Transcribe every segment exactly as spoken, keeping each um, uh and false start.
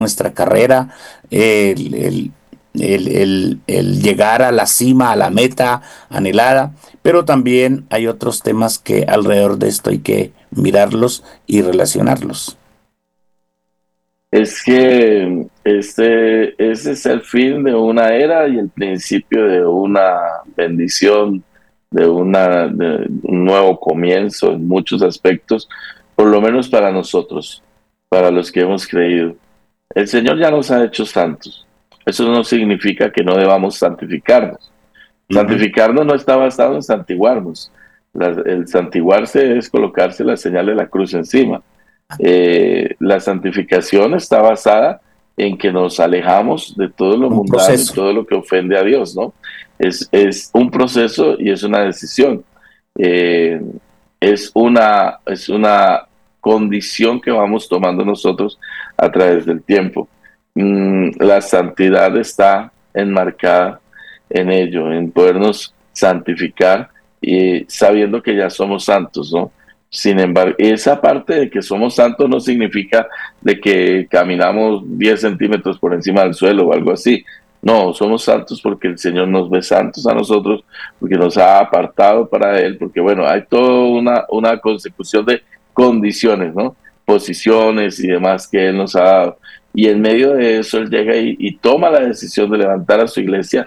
nuestra carrera, el, el- el- el- el llegar a la cima, a la meta anhelada, pero también hay otros temas que alrededor de esto hay que mirarlos y relacionarlos. Es que este, ese es el fin de una era y el principio de una bendición, de, una, de un nuevo comienzo en muchos aspectos, por lo menos para nosotros, para los que hemos creído. El Señor ya nos ha hecho santos. Eso no significa que no debamos santificarnos. Ujú. Santificarnos no está basado en santiguarnos. La- el santiguarse es colocarse la señal de la cruz encima. Eh, la santificación está basada en que nos alejamos de todo lo Un mundano y proceso. todo lo que ofende a Dios, ¿no? Es, es un proceso y es una decisión. Eh, es una, es una condición que vamos tomando nosotros a través del tiempo. Mm, la santidad está enmarcada en ello, en podernos santificar y sabiendo que ya somos santos, ¿no? Sin embargo, esa parte de que somos santos no significa de que caminamos diez centímetros por encima del suelo o algo así. No, somos santos porque el Señor nos ve santos a nosotros, porque nos ha apartado para Él, porque bueno, hay toda una, una consecución de condiciones, ¿no? Posiciones y demás que Él nos ha dado. Y en medio de eso Él llega y, y toma la decisión de levantar a su iglesia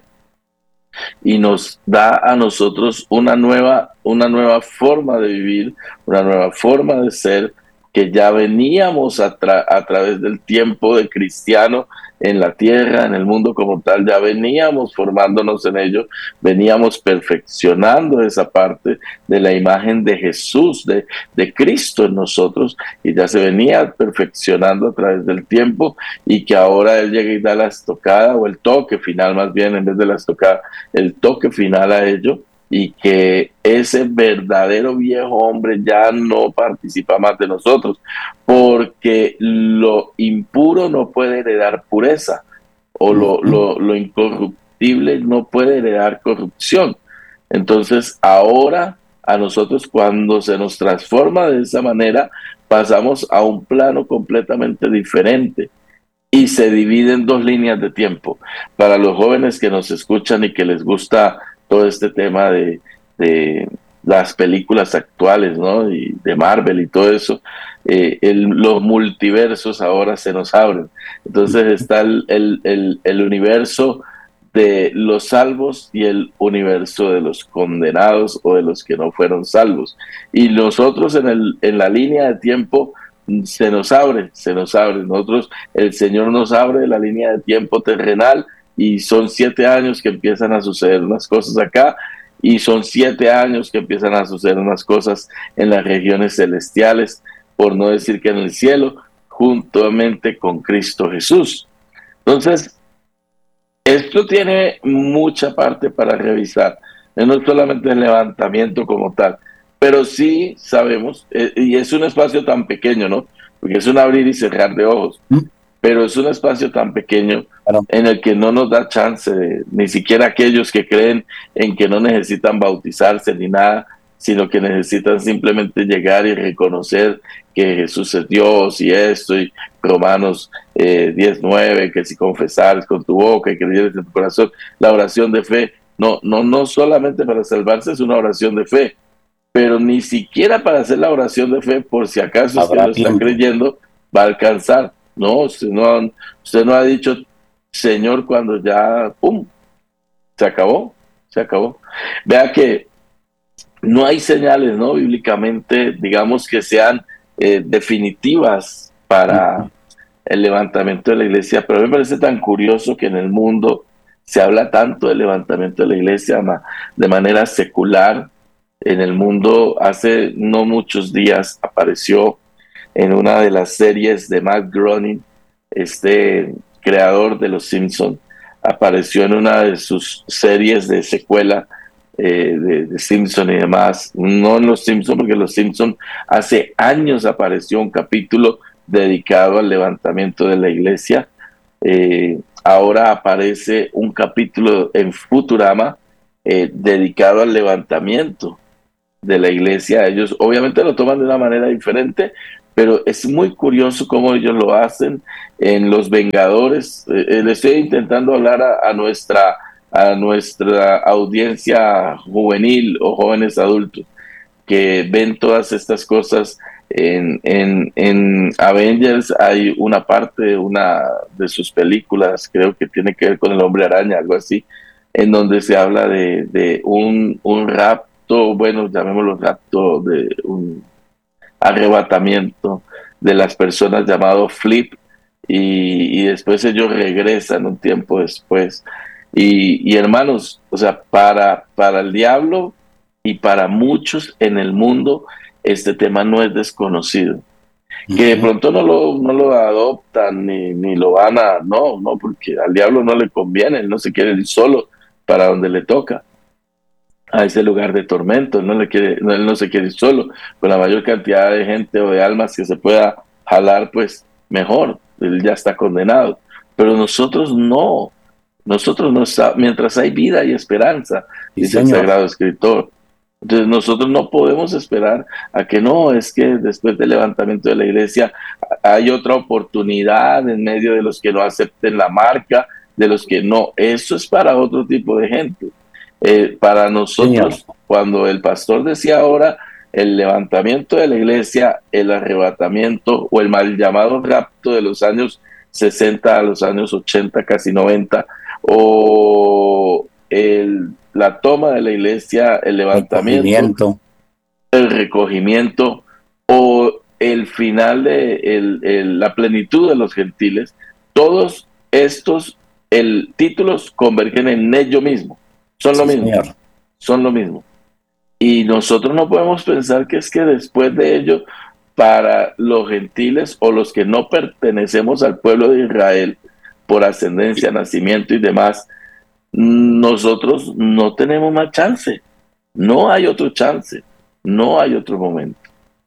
y nos da a nosotros una nueva, una nueva forma de vivir, una nueva forma de ser que ya veníamos a, tra a través del tiempo de cristiano en la tierra, en el mundo como tal, ya veníamos formándonos en ello, veníamos perfeccionando esa parte de la imagen de Jesús, de, de Cristo en nosotros, y ya se venía perfeccionando a través del tiempo, y que ahora Él llega y da la estocada o el toque final más bien en vez de la estocada, el toque final a ello, y que ese verdadero viejo hombre ya no participa más de nosotros, porque lo impuro no puede heredar pureza, o lo, Ujú. lo, lo incorruptible no puede heredar corrupción. Entonces ahora a nosotros cuando se nos transforma de esa manera, pasamos a un plano completamente diferente y se divide en dos líneas de tiempo. Para los jóvenes que nos escuchan y que les gusta todo este tema de, de las películas actuales, ¿no? Y de Marvel y todo eso, eh, el, los multiversos ahora se nos abren. Entonces está el, el, el, el universo de los salvos y el universo de los condenados o de los que no fueron salvos. Y nosotros en, el, en la línea de tiempo se nos abre, se nos abre. Nosotros, el Señor nos abre la línea de tiempo terrenal y son siete años que empiezan a suceder unas cosas acá y son siete años que empiezan a suceder unas cosas en las regiones celestiales, por no decir que en el cielo, juntamente con Cristo Jesús. Entonces, esto tiene mucha parte para revisar, no solamente el levantamiento como tal, pero sí sabemos, eh, y es un espacio tan pequeño, ¿no? Porque es un abrir y cerrar de ojos, pero es un espacio tan pequeño Claro. en el que no nos da chance, de, ni siquiera aquellos que creen en que no necesitan bautizarse ni nada, sino que necesitan simplemente llegar y reconocer que Jesús es Dios y esto, y Romanos eh, diez nueve, que si confesares con tu boca y creyeres en tu corazón, la oración de fe, no, no, no solamente para salvarse es una oración de fe, pero ni siquiera para hacer la oración de fe, por si acaso es que Habrá lo está tiempo. creyendo, va a alcanzar. No, usted no, usted no ha dicho, Señor, cuando ya, ¡pum!, se acabó, se acabó. Vea que no hay señales, ¿no? Bíblicamente, digamos, que sean eh, definitivas para el levantamiento de la iglesia, pero a mí me parece tan curioso que en el mundo se habla tanto del levantamiento de la iglesia de manera secular. En el mundo hace no muchos días apareció en una de las series de Matt Groening, este creador de Los Simpson, apareció en una de sus series de secuela eh, de, de Simpson y demás, no en Los Simpson, porque Los Simpson hace años apareció un capítulo dedicado al levantamiento de la iglesia. Eh, ahora aparece un capítulo en Futurama eh, dedicado al levantamiento de la iglesia. Ellos obviamente lo toman de una manera diferente, pero es muy curioso cómo ellos lo hacen en Los Vengadores. Eh, le estoy intentando hablar a, a nuestra a nuestra audiencia juvenil o jóvenes adultos que ven todas estas cosas. En, en, en Avengers hay una parte, una de sus películas, creo que tiene que ver con el Hombre Araña, algo así, en donde se habla de, de un, un rapto, bueno, llamémoslo rapto, de un arrebatamiento de las personas llamado Flip, y, y después ellos regresan un tiempo después. Y, y hermanos, o sea, para, para el diablo y para muchos en el mundo, este tema no es desconocido. Uh-huh. Que de pronto no lo, no lo adoptan ni, ni lo van a, no, no, porque al diablo no le conviene, él no se quiere ir solo para donde le toca, a ese lugar de tormento, no le quiere, no, él no se quiere ir solo, con la mayor cantidad de gente o de almas que se pueda jalar, pues mejor, él ya está condenado. Pero nosotros no, nosotros no, mientras hay vida y esperanza, sí, dice señor. El Sagrado Escritor. Entonces nosotros no podemos esperar a que no, es que después del levantamiento de la iglesia hay otra oportunidad en medio de los que no acepten la marca, de los que no, eso es para otro tipo de gente. Eh, para nosotros, Señor. Cuando el pastor decía ahora el levantamiento de la iglesia, el arrebatamiento o el mal llamado rapto de los años sesenta a los años ochenta, casi noventa, o el la toma de la iglesia, el levantamiento, el recogimiento o el final de el, el, la plenitud de los gentiles, todos estos el, títulos convergen en ello mismo, son sí, lo mismo, señor. Son lo mismo. Y nosotros no podemos pensar que es que después de ello, para los gentiles o los que no pertenecemos al pueblo de Israel, por ascendencia, nacimiento y demás, nosotros no tenemos más chance, no hay otro chance, no hay otro momento.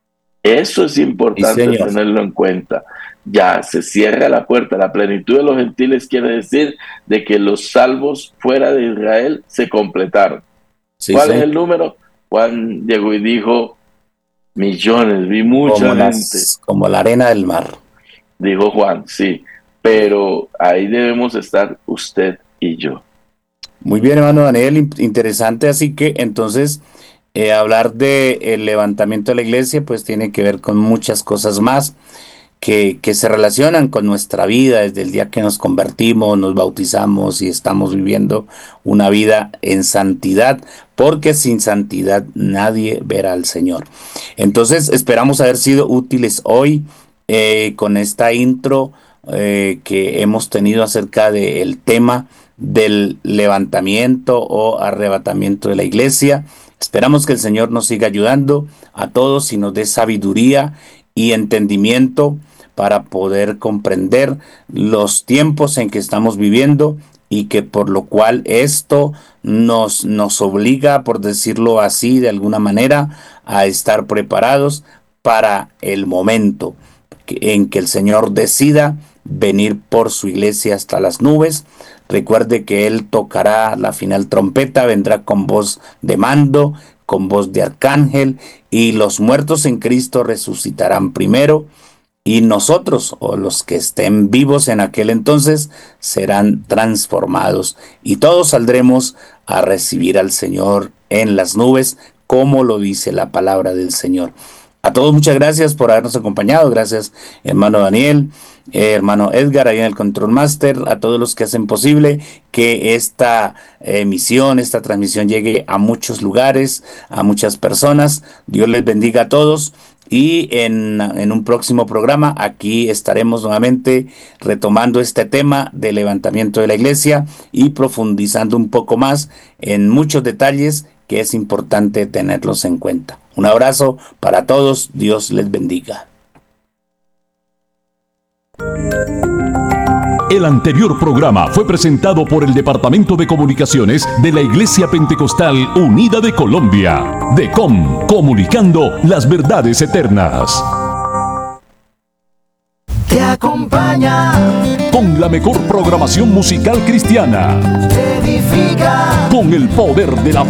Eso es importante sí, tenerlo en cuenta. Ya se cierra la puerta, la plenitud de los gentiles quiere decir de que los salvos fuera de Israel se completaron. Sí, ¿cuál sí. es el número? Juan llegó y dijo, millones, vi mucha como gente. Las, como la arena del mar. Dijo Juan, sí, pero ahí debemos estar usted y yo. Muy bien, hermano Daniel, interesante. Así que entonces eh, hablar de el levantamiento de la iglesia pues tiene que ver con muchas cosas más que, que se relacionan con nuestra vida desde el día que nos convertimos, nos bautizamos y estamos viviendo una vida en santidad, porque sin santidad nadie verá al Señor. Entonces esperamos haber sido útiles hoy eh, con esta intro eh, que hemos tenido acerca del tema del levantamiento o arrebatamiento de la iglesia. Esperamos que el Señor nos siga ayudando a todos y nos dé sabiduría y entendimiento para poder comprender los tiempos en que estamos viviendo y que por lo cual esto nos, nos obliga, por decirlo así de alguna manera, a estar preparados para el momento en que el Señor decida venir por su iglesia hasta las nubes. Recuerde que Él tocará la final trompeta, vendrá con voz de mando, con voz de arcángel, y los muertos en Cristo resucitarán primero, y nosotros, o los que estén vivos en aquel entonces, serán transformados, y todos saldremos a recibir al Señor en las nubes, como lo dice la palabra del Señor. A todos muchas gracias por habernos acompañado. Gracias, hermano Daniel, eh, hermano Edgar, ahí en el Control Master, a todos los que hacen posible que esta emisión, esta transmisión llegue a muchos lugares, a muchas personas. Dios les bendiga a todos. Y en, en un próximo programa aquí estaremos nuevamente retomando este tema del levantamiento de la iglesia y profundizando un poco más en muchos detalles que es importante tenerlos en cuenta. Un abrazo para todos, Dios les bendiga. El anterior programa fue presentado por el Departamento de Comunicaciones de la Iglesia Pentecostal Unida de Colombia, D E C O M, comunicando las verdades eternas. Te acompaña con la mejor programación musical cristiana, te edifica con el poder de la